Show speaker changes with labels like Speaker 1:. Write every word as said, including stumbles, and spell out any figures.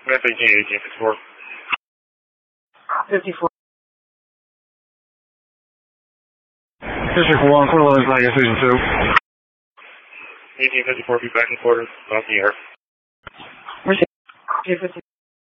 Speaker 1: F A G eighteen fifty-four.
Speaker 2: fifty-four.
Speaker 3: District one, Court eleven, Flag Station two.
Speaker 1: eighteen fifty-four, be back in quarters, off the air.
Speaker 2: Where's it?